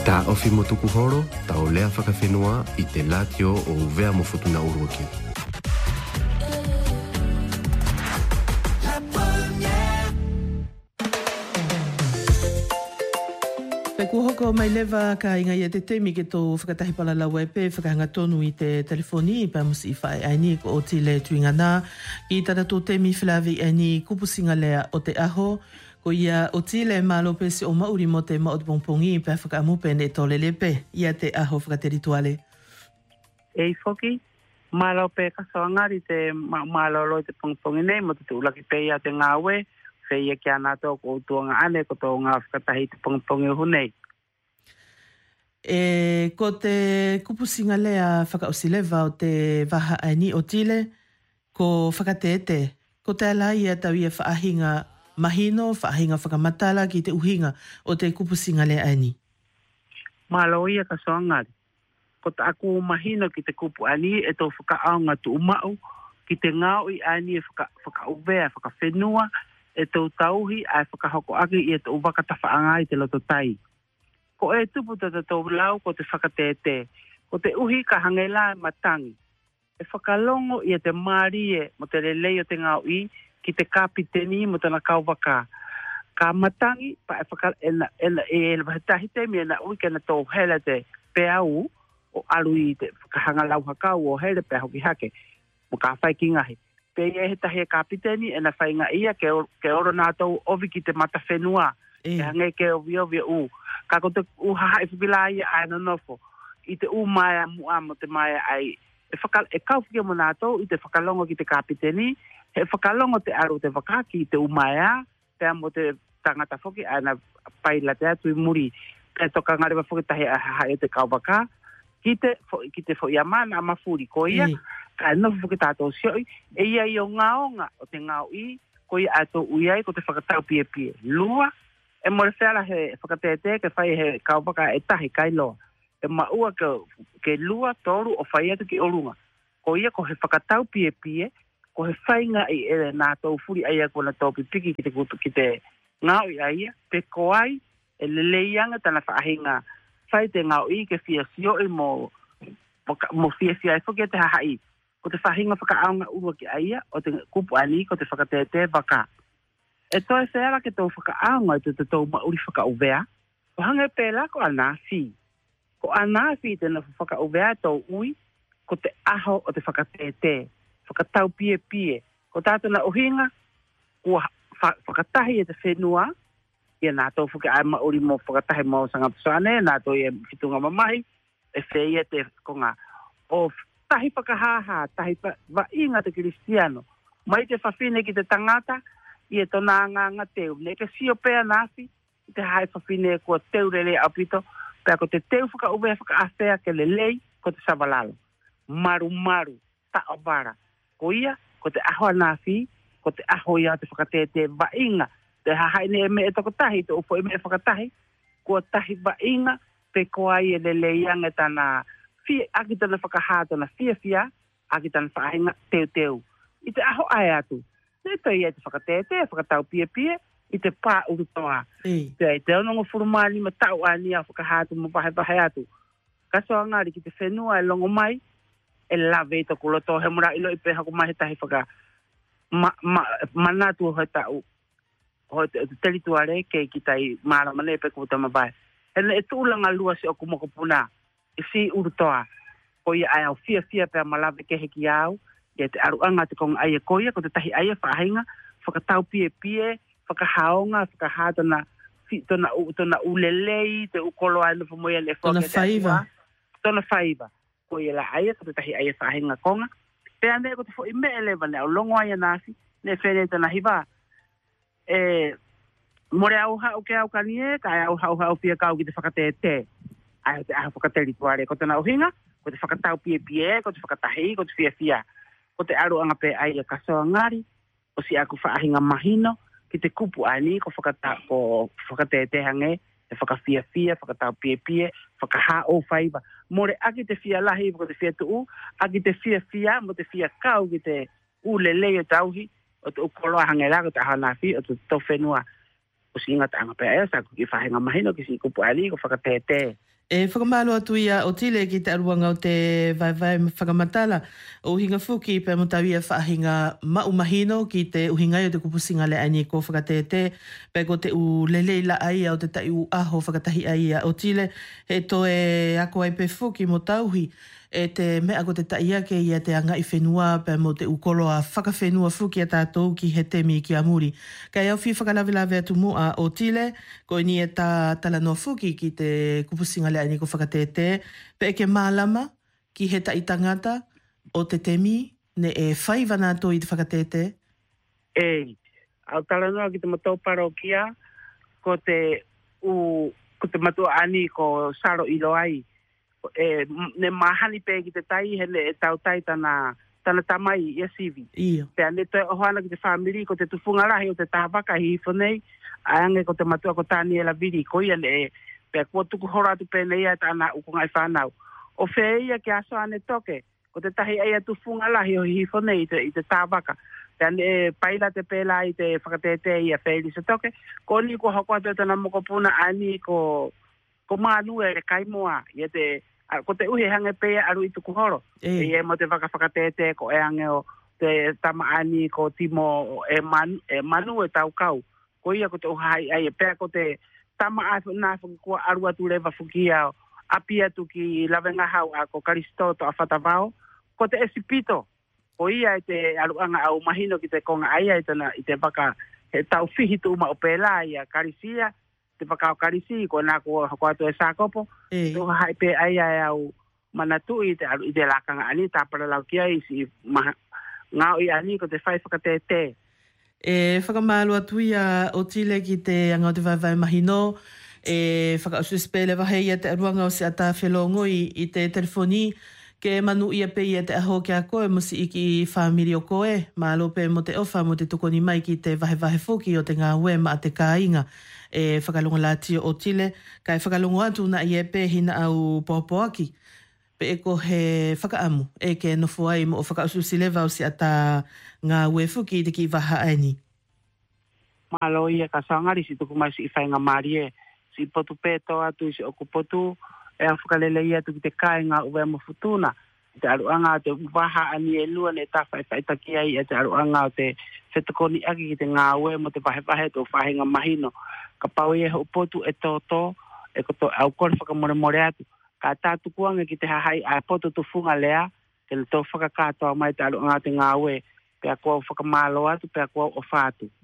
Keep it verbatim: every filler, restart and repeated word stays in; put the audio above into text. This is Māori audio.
Ta ofi motuku horo, ta o lea whakawhenua I te latio o uvea mo futuna uruaki. Pe kuhoko mai lewa ka inga ia te temi ke tō whakatahi pala lau e pe whakahanga tonu I te telefoni pa musi I whae aini ko o tile tuinga nā. I tata tō temi whilawi aini kupusinga lea o te aho. Ko ia o tile malo pe si o mauri mo te mao te pongpongi pa whakamupe ne tole lepe. Ia te aho whakateri tuale. Ei foki, malo pe kasoangari te malo lo te pongpongi nei mo te tulaki pe ia te ngawe. Whea kia nātou ko tuanga ane ko tō ngā whakatahi te pongpongi hunei. E, ko te kupusinga lea whakaosilewa o te waha aini o tile, ko whakatete, ko te ala ia tau ia whaahinga mahino, whaahinga whakamatala ki te uhinga o te kupusinga lea aini. Malo ia ka soangari. Ko ta aku mahino ki te kupu ani e tō whakaaonga tu umau, ki te ngāo I ani e whakauvea, whakawhenua, e tau tauhi ai whakahoko aki I e tau wakatawhaanga I te loto tai. Ko e tupu tata tau lau ko te whakatete, ko te uhi ka hangela e matangi. E whakalongo I te marie mo te lelei o te ngau I, ki te kapiteni mo tana kauwaka. Ka matangi, pa e whakal, ena, ena, e e wahitahite mi ena ui kena tau hele te peau o alu I te whakahanga lau hakau o hele pe hoki hake, mo ka whai ki ngahi. Pe ia he tahi e kapiteni e na whainga ia ke, o, ke oro nātou ovi ki te mata whenua. E hange ke ovi ovi u. Ka ko te u haha e whipila ia ai no nofo. I te u maia mua mo te maia ai. E, whakal, e kauwhike mo nātou I te whakalongo ki te kapiteni. He whakalongo te aru te whakaki I te u maia. Pea mo te tangata whoki ai na paila te atu I muri. Pea toka ngarewa whoki tahi a haha e te kauwaka. Ki te, ki te whoi amana a mafuri ko ia. Ka no fuki tātou sioi, e ia I o ngaonga o te ngau I, ko I ato uiai ko te whakatau pie pie. Lua, e more whela he whakatete ke whai he kaupaka e tahi kai loa. E maua ke, ke lua toru o whai atu ki orunga. Ko ia ko he whakatau pie pie, ko he whainga I e nātou furi aia ko na tau pipiki ki te kutu ki te ngau I aia, pe ko ai, e leleianga tana whaahinga whai te ngau I ke fia sioi mo, mo fia fia e whuki te hahai. Ko te whahinga whakaaonga ua ki aia, o te kupu ani, ko te whakatete waka. E toi whera ke tau whakaaonga i te tau mauri whakauvea, ko hange pēla ko anāwhi. Ko anāwhi tena whakauvea tau ui, ko te aho o te whakatete, whakatau pie pie. Ko tātana uhinga, ko whakatahi e te whenua, ia nātou whaka mauri mo whakatahi mo sangapusoane, nātou i e whitunga mamahi, e whea te konga o tahi whakahaha, tahi wa inga te Kristiano. Mai te whawhine ki te tangata, I e tona nganga teu. Ne ke sio pēa nāwhi, I te hai whawhine kua teu rele apito, pēa ko te teu whakauvea whakaawhea ke lelei, ko te savalalo. Maru maru, taobara. Ko ia, ko te aho nāwhi, ko te aho ia te whakatete wa inga. Te hahaine e me e toko tahi, te upo e me e whakatahi, kua tahi wa inga, pe koa I e lelei anga tana fia, aki tana whakahāta na fia fia, aki tana whahinga teu teu. I te aho ai atu. Ne toi e te whakatete, whakatau pia pia, I te pā urutoa. Te ai te onongo furumani ma tau ani a whakahātu mo pahe pahe atu. Kasoa ngāri ki te whenua e longo mai, e lawe I toko loto he mura ilo I pe hako mai he tahi whaka ma, ma, manatu hoi tau. Hoi te, te terituare ke ki tai mara mane pe kuta mabai. Hene e tūlanga lua si o kumoko puna. I si urutoa, ko ia ai au fia fia pēr malawe ke heki au, ia te aruanga te konga aia koia, ko te tahi aia whaahinga, whakatau pie pie, whakahaonga, whakahātona, tona, tona ulelei, te ukolo ai nufu moia le whoke. Tona whaiva. Tona whaiva. Ko ia la aia, ko te tahi aia whaahinga konga. Pēr ne ko te fo I me elewa ne au longo aia nāsi, ne where tana hiwa. E, more au hau ke au kanie, ka au hau hau pia kau ki te whakatete. Ai te aha whakateri tuare, ko te nau hinga, ko te whakatau pie pie, ko te whakatahi, ko te fia fia. Ko te aru anga pe ai a kasoa ngari, o si aku whaahinga mahino, ki te kupu ani, ko whakata, ko whakatete hange, te whakafia fia, whakatau pie pie, whakaha o whaiva. More aki te fia lahi, ko te fia tuu, aki te fia fia, mo te fia kau, ki te ulelei o tauhi, o te ukoloa hange la, ko te aha nafi, o te tau whenua. O si inga ta anga pe ai, sa ku ki whahinga mahino, ki si kupu ani, ko whakatete. E whakamalo atu ia o tile ki te aruanga o te vai vai whakamatala o hinga fuki pe mutawia whaahinga maumahino ki te uhingai o te kupusinga le ani ko whakatete pe ko te u lelei la aia o te tai u aho whakatahi aia o tile he to e ako ai pe fuki mo tauhi e te mea ko te taia ke ia te anga i whenua pe mo te ukolo a whakawhenua fuki a tātou ki he temi ki amuri. Kai au whi whakalawelawe atu mua o tile, ko ni e tā tala no fuki ki te kupusinga le ani ko whakatete, pe e ke mālama ki he tai tangata o te temi ne e whaiwana to i te whakatete. Ei, au tala noa ki te matau parokia, ko te u, ko te matau ani ko saro ilo ai. E ne mahani pe ki te tai hele e tau tai tana tana tamai ia sivi. Ia. Pe ane toi ohana ki te whamiri ko te tufunga lahi o te tāwaka hi whanei aange ko te matua ko tāni e la viri ko ia le e pe kua tuku horatu pe nei a tāna ukunga i whanau. O whea ia ki aso ane toke ko te tahi eia tufunga lahi o hi whanei i te, i te tāwaka. Pe ane e paila te pēla i te whakatete ia wheli sa toke ko ni ko hoko atu tana moko puna ani ko ko mānu e kaimoa ia te ko te uhi hange pe aru i tuku horo. E e mo te whaka whakatete ko e ange o te tamaani ko timo e manu e, manu e tau kau. Ko ia ko te uhai ai e pea ko te tamaafu na whakakua aru atu lewa fukia o api atu ki lawenga hau a ko Karistoto a whatawao. Ko te esipito. Ko ia e te aruanga au mahino ki te konga aia i, tana, i te waka he tau whihitu uma o pēlā ia karisia. Te whakao karisi, ko nā ko hako atu e sākopo. E. Tō hai pe ai ai au manatu i te aru i te lakanga ani, tāpara lau ki ai si maha, ngāo i ani ko te whai whakatete. E whakamālu atu ia o tile ki te anga o te vai vai mahino, e whakaususpele wahei a te aruanga o se ata whelongoi i te telefoni, ke manu ia pe ia te aho ke a koe musi iki i whamiri o koe, mālo pe mo te ofa mo te tukoni mai ki te vahe vahe fuki o te ngā ue ma a te kāinga. E whakalonga lātio o tile, kai whakalonga atu na i e pe hina au pōpoaki. Pe e ko he whakaamu, e ke nofo ai mo o whakaususi lewa o si ata ngā ue fuki i te ki waha aini. Mālo ia ka sangari si tuku mai si i whainga marie, si potu pēto atu i si oku potu, e a whakalele ia tu ki te kāinga ue mo futuna. Te aruanga o te waha ani e lua ne ta whai whaitaki ai e te aruanga o te whetakoni aki ki te ngā ue mo te wahe wahe tō whahinga mahino. Ka pau e ho potu e tōtō, e koto au kore whakamore more atu. Ka tātu kuanga ki te hahai a poto tu funga lea, te le tō whakakātoa mai te aruanga te ngā ue, pea kua whakamalo atu, pea kua o whātu.